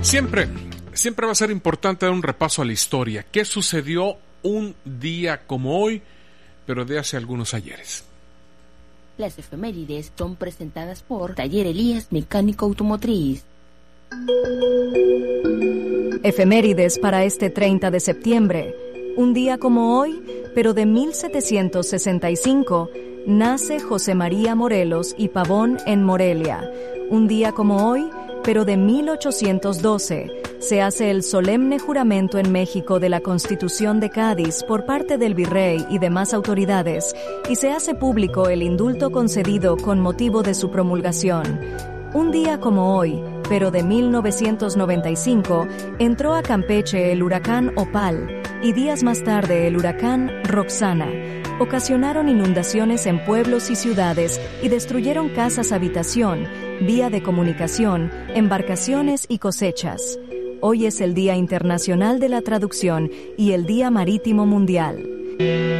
Siempre va a ser importante dar un repaso a la historia. ¿Qué sucedió un día como hoy, pero de hace algunos ayeres? Las efemérides son presentadas por Taller Elías Mecánico Automotriz. Efemérides para este 30 de septiembre. Un día como hoy, pero de 1765, nace José María Morelos y Pavón en Morelia. Un día como hoy, pero de 1812, se hace el solemne juramento en México de la Constitución de Cádiz por parte del virrey y demás autoridades, y se hace público el indulto concedido con motivo de su promulgación. Un día como hoy, pero de 1995, entró a Campeche el huracán Opal y días más tarde el huracán Roxana. Ocasionaron inundaciones en pueblos y ciudades y destruyeron casas habitación, vía de comunicación, embarcaciones y cosechas. Hoy es el Día Internacional de la Traducción y el Día Marítimo Mundial.